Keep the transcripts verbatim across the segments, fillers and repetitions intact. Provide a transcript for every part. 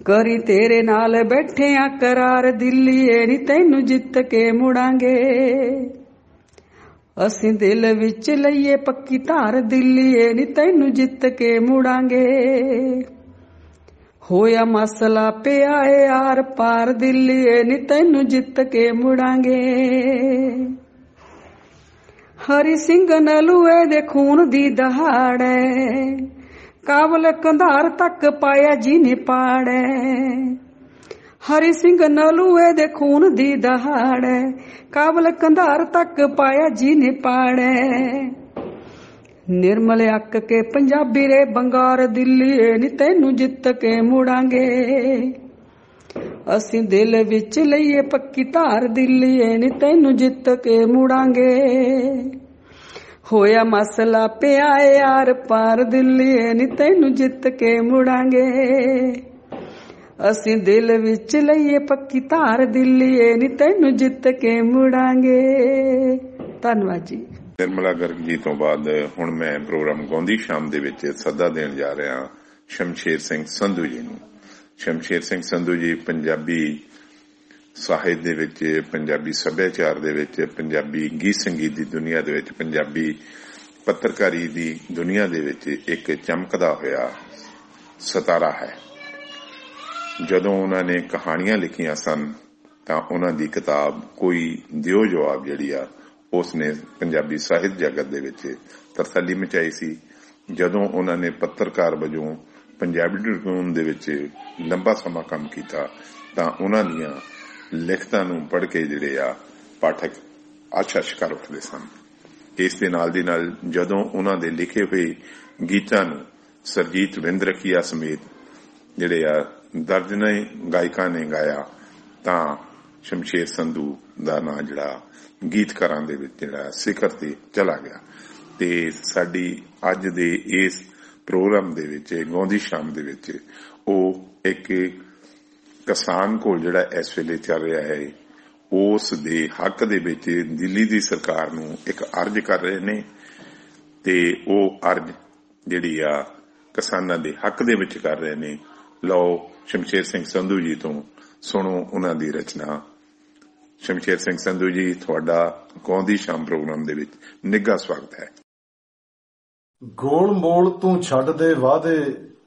ਕਰੀ ਤੇਰੇ ਨਾਲ ਬੈਠਿਆਂ ਕਰਾਰ ਦਿੱਲੀਏ ਨੀ ਤੈਨੂੰ ਜਿੱਤ ਕੇ ਮੁੜਾਂਗੇ। ਅਸੀਂ ਦਿਲ ਵਿੱਚ ਲਈਏ ਪੱਕੀ ਧਾਰ ਦਿੱਲੀਏ ਨੀ ਤੈਨੂੰ ਜਿੱਤ ਕੇ ਮੁੜਾਂਗੇ। ਹੋਇਆ ਮਸਲਾ ਪਿਆ ਏ ਆਰ ਪਾਰ ਦਿੱਲੀਏ ਨੀ ਤੈਨੂੰ ਜਿੱਤ ਕੇ ਮੁੜਾਂਗੇ। ਹਰੀ ਸਿੰਘ ਨਲੂਏ ਦੇ ਖੂਨ ਦੀ ਦਹਾੜ ਕਾਬਲ ਕੰਧਾਰ ਤੱਕ ਪਾਇਆ ਜਿਹਨੇ ਪਾੜ। ਹਰੀ ਸਿੰਘ ਨਲੂਏ ਦੇ ਖੂਨ ਦੀ ਦਹਾੜ ਕਾਬਲ ਕੰਧਾਰ ਤੱਕ ਪਾਇਆ ਜਿਹਨੇ ਪਾੜ। ਨਿਰਮਲ ਅੱਕ ਕੇ ਪੰਜਾਬੀ ਰੇ ਬੰਗਾਰ ਦਿੱਲੀਏ ਨੀ ਤੈਨੂੰ ਜਿੱਤ ਕੇ ਮੁੜਾਂਗੇ। ਅਸੀਂ ਦਿਲ ਵਿੱਚ ਲਈਏ ਪੱਕੀ ਧਾਰ ਦਿੱਲੀਏ ਨੀ ਤੈਨੂੰ ਜਿੱਤ ਕੇ ਮੁੜਾਂਗੇ। ਹੋਇਆ ਮਸਲਾ ਪਿਆ ਏ ਆਰ ਪਾਰ ਦਿੱਲੀਏ ਨੀ ਤੈਨੂੰ ਜਿੱਤ ਕੇ ਮੁੜਾਂਗੇ। ਅਸੀਂ ਦਿਲ ਵਿੱਚ ਲਈਏ ਪੱਕੀ ਧਾਰ ਦਿੱਲੀਏ ਨੀ ਤੈਨੂੰ ਜਿੱਤ ਕੇ ਮੁੜਾਂਗੇ। ਧੰਨਵਾਦ ਜੀ। ਨਿਰਮਲਾ ਗਰਗ ਜੀ ਤੋਂ ਬਾਅਦ ਹੁਣ ਮੈਂ ਪ੍ਰੋਗਰਾਮ ਗਾਉਂਦੀ ਸ਼ਾਮ ਦੇ ਵਿੱਚ ਸੱਦਾ ਦੇਣ ਜਾ ਰਿਹਾ ਸ਼ਮਸ਼ੇਰ ਸਿੰਘ ਸੰਧੂ ਜੀ ਨੂੰ। ਸ਼ਮਸ਼ੇਰ ਸਿੰਘ ਸੰਧੂ ਜੀ ਪੰਜਾਬੀ ਸਾਹਿਤ ਦੇ ਵਿੱਚ, ਪੰਜਾਬੀ ਸੱਭਿਆਚਾਰ ਦੇ ਵਿੱਚ, ਪੰਜਾਬੀ ਗੀਤ ਸੰਗੀਤ ਦੀ ਦੁਨੀਆ ਦੇ ਵਿੱਚ, ਪੰਜਾਬੀ ਪੱਤਰਕਾਰੀ ਦੀ ਦੁਨੀਆ ਦੇ ਵਿੱਚ ਇੱਕ ਚਮਕਦਾ ਹੋਇਆ ਸਿਤਾਰਾ ਹੈ। ਜਦੋਂ ਉਹਨਾਂ ਨੇ ਕਹਾਣੀਆਂ ਲਿਖੀਆਂ ਸਨ ਤਾਂ ਉਹਨਾਂ ਦੀ ਕਿਤਾਬ ਕੋਈ ਦਿਓ ਜਵਾਬ ਜਿਹੜੀ ਆ ਉਸ ਨੇ ਪੰਜਾਬੀ ਸਾਹਿਤ ਜਗਤ ਦੇ ਵਿੱਚ ਤਰਸੱਲੀ ਮਚਾਈ ਸੀ। ਜਦੋਂ ਉਹਨਾਂ ਨੇ ਪੱਤਰਕਾਰ ਵਜੋਂ ਪੰਜਾਬੀ ਟ੍ਰਿਬਿਊਨ ਦੇ ਵਿੱਚ ਲੰਬਾ ਸਮਾਂ ਕੰਮ ਕੀਤਾ ਤਾਂ ਉਹਨਾਂ ਦੀਆਂ ਲਿਖਤਾਂ ਨੂੰ ਪੜ੍ਹ ਕੇ ਜਿਹੜੇ ਆ ਪਾਠਕ ਆਸ਼ਾ ਕਰ ਉੱਠਦੇ ਸਨ। ਇਸ ਦੇ ਨਾਲ ਦੀ ਨਾਲ ਜਦੋਂ ਉਹਨਾਂ ਦੇ ਲਿਖੇ ਹੋਏ ਗੀਤਾਂ ਨੂੰ ਸਰਜੀਤ ਵਿੰਦਰਖੀਆ ਸਮੇਤ ਜਿਹੜੇ ਆ ਦਰਜਨਾਂ ਗਾਇਕਾਂ ਨੇ ਗਾਇਆ ਤਾਂ ਸ਼ਮਸ਼ੇਰ ਸੰਧੂ ਦਾ ਨਾਂ ਜਿਹੜਾ ਗੀਤਕਾਰਾਂ ਦੇ ਵਿੱਚ ਜਿਹੜਾ ਸਿਖਰ ਤੇ ਚਲਾ ਗਿਆ। ਤੇ ਸਾਡੀ ਅੱਜ ਦੇ ਇਸ ਪ੍ਰੋਗਰਾਮ ਦੇ ਵਿੱਚ ਗਾਉਂਦੀ ਸ਼ਾਮ ਦੇ ਵਿੱਚ ਉਹ ਇੱਕ ਕਿਸਾਨ ਕੋਲ ਜਿਹੜਾ ਇਸ ਵੇਲੇ ਚੱਲ ਰਿਹਾ ਹੈ ਉਸ ਦੇ ਹੱਕ ਦੇ ਵਿੱਚ ਦਿੱਲੀ ਦੀ ਸਰਕਾਰ ਨੂੰ ਇੱਕ ਅਰਜ਼ ਕਰ ਰਹੇ ਨੇ ਤੇ ਉਹ ਅਰਜ਼ ਜਿਹੜੀ ਆ ਕਿਸਾਨਾਂ ਦੇ ਹੱਕ ਦੇ ਵਿੱਚ ਕਰ ਰਹੇ ਨੇ। ਲਓ ਸ਼ਮਸ਼ੇਰ ਸਿੰਘ ਸੰਧੂ ਜੀ ਤੋਂ ਸੁਣੋ ਉਹਨਾਂ ਦੀ ਰਚਨਾ। ਸ਼ਮਸ਼ੇਰ ਸਿੰਘ ਸੰਧੂ ਜੀ, ਤੁਹਾਡਾ ਗਾਉਂਦੀ ਸ਼ਾਮ ਪ੍ਰੋਗਰਾਮ ਦੇ ਵਿੱਚ ਨਿੱਘਾ ਸਵਾਗਤ ਹੈ। ਗੋਲ ਮੋਲ ਤੂੰ ਛੱਡ ਦੇ ਵਾਅਦੇ,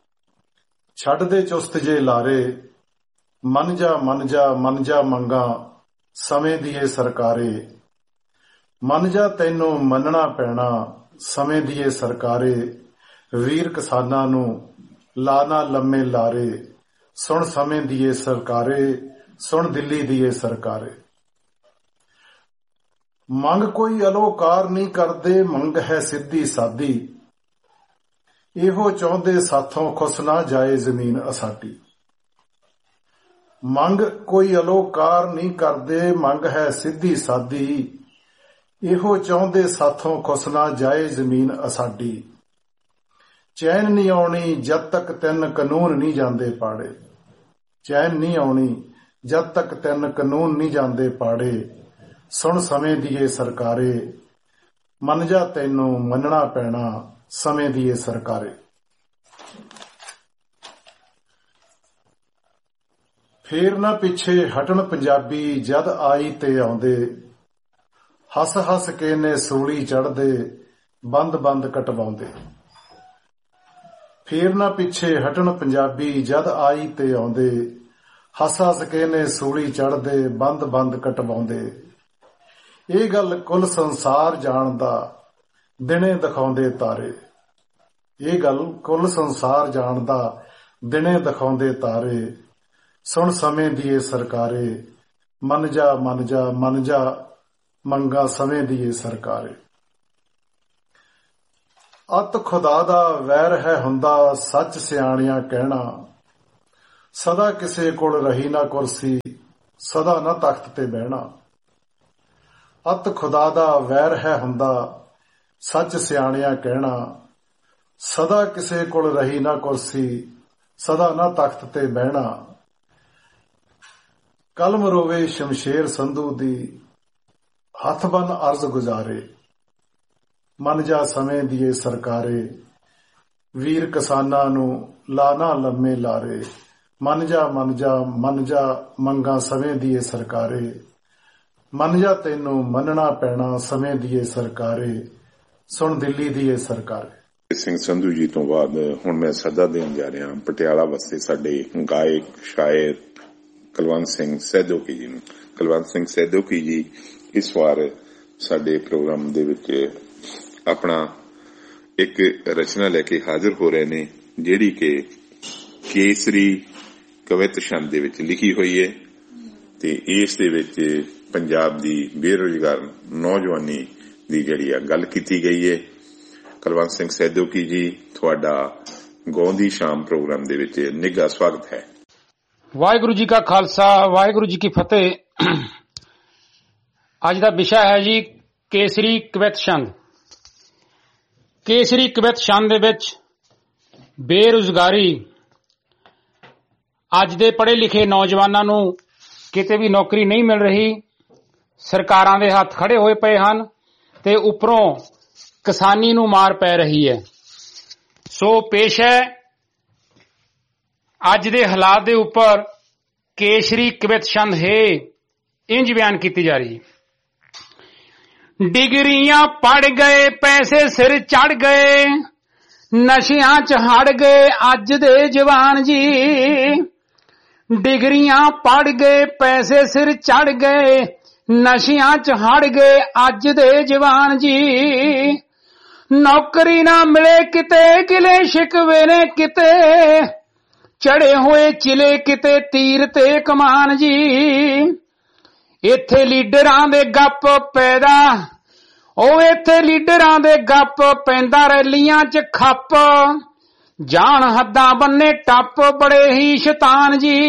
ਛੱਡ ਦੇ ਚੁਸਤ ਜੇ ਲਾਰੇ, ਮੰਨ ਜਾ ਮੰਨ ਜਾ ਮੰਨ ਜਾ ਮੰਗਾ ਸਮੇਂ ਦੀਏ ਸਰਕਾਰੇ। ਮੰਨ ਜਾ ਤੈਨੂੰ ਮੰਨਣਾ ਪੈਣਾ ਸਮੇਂ ਦੀਏ ਸਰਕਾਰੇ। ਵੀਰ ਕਿਸਾਨਾਂ ਨੂੰ ਲਾਣਾ ਲੰਮੇ ਲਾਰੇ, ਸੁਣ ਸਮੇਂ ਦੀਏ ਸਰਕਾਰੇ, ਸੁਣ ਦਿੱਲੀ ਦੀਏ ਸਰਕਾਰੇ। ਮੰਗ ਕੋਈ ਅਲੋਕਾਰ ਨਹੀਂ ਕਰਦੇ, ਮੰਗ ਹੈ ਸਿੱਧੀ ਸਾਦੀ, ਇਹੋ ਚਾਹੁੰਦੇ ਸਾਥੋਂ ਖੁਸ ਨਾ ਜਾਏ ਜ਼ਮੀਨ ਅਸਾਡੀ। ਮੰਗ ਕੋਈ ਅਲੋਕਾਰ ਨਹੀਂ ਕਰਦੇ, ਮੰਗ ਹੈ ਸਿੱਧੀ ਸਾਦੀ, ਇਹੋ ਚਾਹੁੰਦੇ ਸਾਥੋਂ ਖੁਸ ਨਾ ਜਾਏ ਜ਼ਮੀਨ ਅਸਾਡੀ। ਚੈਨ ਨਹੀਂ ਆਉਣੀ ਜਦ ਤੱਕ ਤਿੰਨ ਕਾਨੂੰਨ ਨਹੀਂ ਜਾਂਦੇ ਪਾੜੇ, ਚੈਨ ਨਹੀਂ ਆਉਣੀ ਜਦ ਤੱਕ ਤਿੰਨ ਕਾਨੂੰਨ ਨਹੀਂ ਜਾਂਦੇ ਪਾੜੇ। ਸੁਣ ਸਮੇਂ ਦੀਏ ਸਰਕਾਰੇ, ਮੰਨ ਜਾ ਤੈਨੂੰ ਮੰਨਣਾ ਪੈਣਾ ਸਮੇਂ ਦੀਏ ਸਰਕਾਰੇ। ਫੇਰ ਨਾ ਪਿੱਛੇ ਹਟਣ ਪੰਜਾਬੀ ਜਦ ਆਈ ਤੇ ਆਉਂਦੇ, ਹੱਸ ਹੱਸ ਕੇ ਨੇ ਸੂਲੀ ਚੜ੍ਹਦੇ ਬੰਦ ਬੰਦ ਕਟਵਾਉਂਦੇ। ਫੇਰ ਨਾ ਪਿੱਛੇ ਹਟਣ ਪੰਜਾਬੀ ਜਦ ਆਈ ਤੇ ਆਉਂਦੇ, ਹੱਸ ਹੱਸ ਕੇ ਨੇ ਸੂਲੀ ਚੜ੍ਹਦੇ ਬੰਦ ਬੰਦ ਕਟਵਾਉਂਦੇ। ਇਹ ਗੱਲ ਕੁੱਲ ਸੰਸਾਰ ਜਾਣਦਾ ਦਿਨੇ ਦਿਖਾਉਂਦੇ ਤਾਰੇ, ਇਹ ਗੱਲ ਕੁੱਲ ਸੰਸਾਰ ਜਾਣਦਾ ਦਿਨੇ ਦਿਖਾਉਂਦੇ ਤਾਰੇ। ਸੁਣ ਸਮੇਂ ਦੀਏ ਸਰਕਾਰੇ, ਮੰਨ ਜਾ ਮੰਨ ਜਾ ਮੰਨ ਜਾ ਮੰਗਾ ਸਮੇਂ ਦੀਏ ਸਰਕਾਰੇ। ਅਤ ਖੁਦਾ ਦਾ ਵੈਰ ਹੈ ਹੁੰਦਾ ਸੱਚ ਸਿਆਣਿਆਂ ਕਹਿਣਾ, ਸਦਾ ਕਿਸੇ ਕੋਲ ਰਹੀ ਨਾ ਕੁਰਸੀ, ਸਦਾ ਨਾ ਤਖਤ ਤੇ ਬਹਿਣਾ। ਅਤ ਖੁਦਾ ਦਾ ਵੈਰ ਹੈ ਹੁੰਦਾ ਸੱਚ ਸਿਆਣਿਆਂ ਕਹਿਣਾ, ਸਦਾ ਕਿਸੇ ਕੋਲ ਰਹੀ ਨਾ ਕੁਰਸੀ, ਸਦਾ ਨਾ ਤਖਤ ਤੇ ਬਹਿਣਾ। ਕਲਮ ਰੋਵੇ ਸ਼ਮਸ਼ੇਰ ਸੰਧੂ ਦੀ, ਹੱਥ ਬੰਨ ਅਰਜ਼ ਗੁਜ਼ਾਰੇ, ਮੰਨ ਜਾ ਸਮੇਂ ਦੀਏ ਸਰਕਾਰੇ। ਵੀਰ ਕਿਸਾਨਾਂ ਨੂੰ ਲਾਣਾ ਲੰਮੇ ਲਾਰੇ, ਮੰਨ ਜਾ ਮੰਨ ਜਾ ਮੰਨ ਜਾ ਮੰਗਾਂ ਸਮੇਂ ਦੀ ਏ ਸਰਕਾਰੇ, ਮੰਨ ਜਾ ਤੈਨੂੰ ਮੰਨਣਾ ਪੈਣਾ ਸਮੇਂ ਦੀ ਏ ਸਰਕਾਰੇ, ਸੁਣ ਦਿੱਲੀ ਦੀ ਏ ਸਰਕਾਰੇ। ਸਿੰਘ ਸੰਧੂ ਜੀ ਤੋਂ ਬਾਅਦ ਹੁਣ ਮੈਂ ਸੱਦਾ ਦੇਣ ਜਾ ਰਿਹਾ ਪਟਿਆਲਾ ਵਾਸਤੇ ਸਾਡੇ ਗਾਇਕ ਸ਼ਾਇਰ ਕੁਲਵੰਤ ਸਿੰਘ ਸੈਦੋਕੀ ਜੀ ਨੂੰ। ਕੁਲਵੰਤ ਸਿੰਘ ਸੈਦੋਕੀ ਜੀ ਇਸ ਵਾਰ ਸਾਡੇ ਪ੍ਰੋਗਰਾਮ ਦੇ ਵਿੱਚ ਆਪਣਾ ਇੱਕ ਰਚਨਾ ਲੈ ਕੇ ਹਾਜ਼ਰ ਹੋ ਰਹੇ ਨੇ, ਜਿਹੜੀ ਕਿ ਕੇਸਰੀ ਕਵਿਤ ਛੰਦ ਦੇ ਵਿੱਚ ਲਿਖੀ ਹੋਈ ਹੈ ਤੇ ਇਸ ਦੇ ਵਿੱਚ ਪੰਜਾਬ ਦੀ ਬੇਰੁਜ਼ਗਾਰ ਨੌਜਵਾਨੀ ਦੀ ਜਿਹੜੀ ਆ ਗੱਲ ਕੀਤੀ ਗਈ ਹੈ। ਕੁਲਵੰਤ ਸਿੰਘ ਸੈਦੋਕੀ ਜੀ, ਤੁਹਾਡਾ ਗਾਉਂਦੀ ਸ਼ਾਮ ਪ੍ਰੋਗਰਾਮ ਦੇ ਵਿੱਚ ਨਿੱਘਾ ਸਵਾਗਤ ਹੈ। ਵਾਹਿਗੁਰੂ ਜੀ ਕਾ ਖਾਲਸਾ, ਵਾਹਿਗੁਰੂ ਜੀ ਕੀ ਫਤਿਹ। ਅੱਜ ਦਾ ਵਿਸ਼ਾ ਹੈ ਜੀ ਕੇਸਰੀ ਕਵਿਤ ਛੰਦ। ਕੇਸਰੀ ਕਵਿਤ ਛੰਦ ਦੇ ਵਿੱਚ ਬੇਰੁਜ਼ਗਾਰੀ, ਅੱਜ ਦੇ ਪੜ੍ਹੇ ਲਿਖੇ ਨੌਜਵਾਨਾਂ ਨੂੰ ਕਿਤੇ ਵੀ ਨੌਕਰੀ ਨਹੀਂ ਮਿਲ ਰਹੀ, ਸਰਕਾਰਾਂ ਦੇ ਹੱਥ ਖੜੇ ਹੋਏ ਪਏ ਹਨ ਤੇ ਉੱਪਰੋਂ ਕਿਸਾਨੀ ਨੂੰ ਮਾਰ ਪੈ ਰਹੀ ਹੈ। ਸੋ ਪੇਸ਼ ਹੈ ਅੱਜ ਦੇ ਹਾਲਾਤ ਦੇ ਉੱਪਰ ਕੇਸਰੀ ਕਵਿਤ ਛੰਦ ਹੈ। ਇੰਜ ਬਿਆਨ ਕੀਤੀ ਜਾ ਰਹੀ ਹੈ। ਡਿਗਰੀਆਂ ਪੜ ਗਏ, ਪੈਸੇ ਸਿਰ ਚੜ ਗਏ, ਨਸ਼ਿਆਂ ਚ ਹੜ ਗਏ ਅੱਜ ਦੇ ਜਵਾਨ ਜੀ। ਡਿਗਰੀਆਂ ਪੜ ਗਏ, ਪੈਸੇ ਸਿਰ ਚੜ ਗਏ, ਨਸ਼ਿਆਂ ਚ ਹੜ ਗਏ ਅੱਜ ਦੇ ਜਵਾਨ ਜੀ। ਨੌਕਰੀ ਨਾ ਮਿਲੇ ਕਿਤੇ, ਗਿਲੇ ਸ਼ਿਕਵੇ ਨੇ ਕਿਤੇ, ਚੜੇ ਹੋਏ ਚਿਲੇ ਕਿਤੇ ਤੀਰ ਤੇ ਕਮਾਨ ਜੀ। ਇੱਥੇ ਲੀਡਰਾਂ ਦੇ ਗੱਪ ਪੈਦਾ, ਉਹ ਇੱਥੇ ਲੀਡਰਾਂ ਦੇ ਗੱਪ ਪੈਂਦਾ, ਰੈਲੀਆਂ ਚ ਖੱਪ, ਜਾਣ ਹੱਦਾਂ ਬੰਨੇ ਟੱਪ, ਬੜੇ ਹੀ ਸ਼ੈਤਾਨ ਜੀ।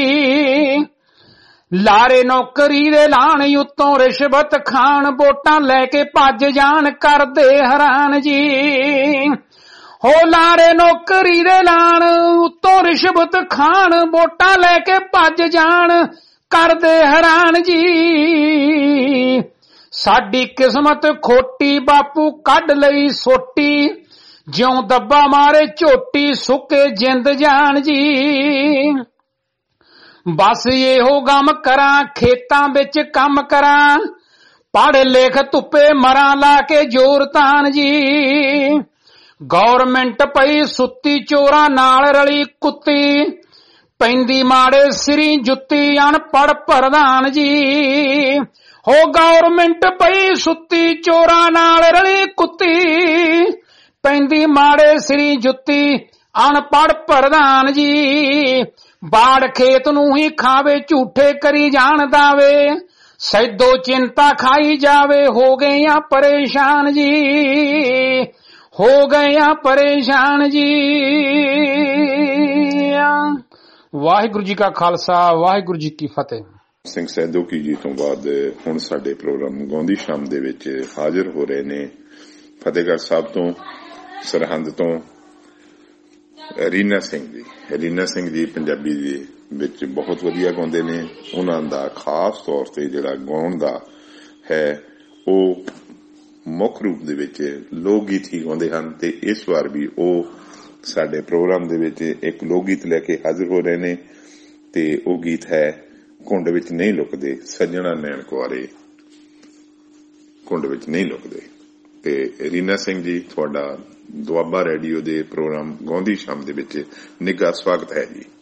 ਲਾਰੇ ਨੌਕਰੀ ਦੇ ਲਾਣ, ਉੱਤੋਂ ਰਿਸ਼ਵਤ ਖਾਣ, ਵੋਟਾਂ ਲੈ ਕੇ ਭੱਜ ਜਾਣ, ਕਰਦੇ ਹੈਰਾਨ ਜੀ। ਹੋ ਲਾਰੇ ਨੌਕਰੀ ਦੇ ਲਾਣ, ਉੱਤੋਂ ਰਿਸ਼ਵਤ ਖਾਣ, ਵੋਟਾਂ ਲੈ ਕੇ ਭੱਜ ਜਾਣ, ਕਰਦੇ ਹੈਰਾਨ ਜੀ। ਸਾਡੀ ਕਿਸਮਤ ਖੋਟੀ, ਬਾਪੂ ਕੱਢ ਲਈ ਸੋਟੀ, ਜਿਉਂ ਦੱਬਾ ਮਾਰੇ ਝੋਟੀ, ਸੁੱਕੇ ਜਿੰਦ ਜਾਣ ਜੀ। ਬਸ ਇਹੋ ਗਮ ਕਰਾਂ, ਖੇਤਾਂ ਵਿੱਚ ਕੰਮ ਕਰਾਂ, ਪੜ੍ਹ ਲਿਖ ਧੁੱਪੇ ਮਰਾਂ, ਲਾ ਕੇ ਜ਼ੋਰ ਤਾਨ ਜੀ। ਗੌਰਮੈਂਟ ਪਈ ਸੁੱਤੀ, ਚੋਰਾਂ ਨਾਲ ਰਲੀ ਕੁੱਤੀ, ਪੈਂਦੀ ਮਾੜੇ ਸਿਰੀ ਜੁੱਤੀ, ਅਨਪੜ੍ਹ ਪ੍ਰਧਾਨ ਜੀ। ਹੋ ਗੌਰਮੈਂਟ ਪਈ ਸੁੱਤੀ, ਚੋਰਾਂ ਨਾਲ ਰਲੀ ਕੁੱਤੀ, ਪੈਂਦੀ ਮਾੜੇ ਸਿਰੀ ਜੁੱਤੀ, ਅਨਪੜ੍ਹ ਪ੍ਰਧਾਨ ਜੀ। ਬਾੜ ਖੇਤ ਨੂੰ ਹੀ ਖਾਵੇ, ਝੂਠੇ ਕਰੀ ਜਾਣ ਦਾਵੇ, ਸੈਦੋ ਚਿੰਤਾ ਖਾਈ ਜਾਵੇ, ਹੋ ਗਈਆਂ ਪਰੇਸ਼ਾਨ ਜੀ, ਹੋ ਗਈਆਂ ਪਰੇਸ਼ਾਨ ਜੀ। ਵਾਹਿਗੁਰੂ ਜੀ ਕਾ ਖਾਲਸਾ, ਵਾਹਿਗੁਰੂ ਜੀ ਕੀ ਫਤਿਹ। ਸਿੰਘ ਸੈਦੋਕੀ ਜੀ ਤੋਂ ਬਾਅਦ ਹੁਣ ਸਾਡੇ ਪ੍ਰੋਗਰਾਮ ਗਾਉਂਦੀ ਸ਼ਾਮ ਦੇ ਵਿੱਚ ਹਾਜ਼ਰ ਹੋ ਰਹੇ ਨੇ ਫਤਿਹਗੜ੍ਹ ਸਾਹਿਬ ਤੋਂ, ਸਰਹੰਦ ਤੋਂ ਰੀਨਾ ਸਿੰਘ ਜੀ। ਰੀਨਾ ਸਿੰਘ ਜੀ ਪੰਜਾਬੀ ਦੇ ਵਿੱਚ ਬਹੁਤ ਵਧੀਆ ਗਾਉਂਦੇ ਨੇ। ਉਹਨਾਂ ਦਾ ਖਾਸ ਤੌਰ ਤੇ ਜਿਹੜਾ ਗਾਉਣ ਦਾ ਹੈ ਉਹ ਮੁੱਖ ਰੂਪ ਦੇ ਵਿੱਚ ਲੋਕ ਗੀਤ ਹੀ ਗਾਉਂਦੇ ਹਨ ਤੇ ਇਸ ਵਾਰ ਵੀ ਉਹ ਸਾਡੇ ਪ੍ਰੋਗਰਾਮ ਦੇ ਵਿੱਚ ਇੱਕ ਲੋਕ ਗੀਤ ਲੈ ਕੇ ਹਾਜ਼ਰ ਹੋ ਰਹੇ ਨੇ ਤੇ ਉਹ ਗੀਤ ਹੈ ਘੁੰਡ ਵਿੱਚ ਨਹੀਂ ਲੁਕਦੇ, ਸੱਜਣਾ ਨੈਣ ਕੁਆਰੇ ਘੁੰਡ ਵਿੱਚ ਨਹੀਂ ਲੁਕਦੇ। ਤੇ ਰੀਨਾ ਸਿੰਘ ਜੀ, ਤੁਹਾਡਾ ਦੁਆਬਾ ਰੇਡੀਓ ਦੇ ਪ੍ਰੋਗਰਾਮ ਗਾਉਂਦੀ ਸ਼ਾਮ ਦੇ ਵਿੱਚ ਨਿੱਘਾ ਸਵਾਗਤ ਹੈ ਜੀ।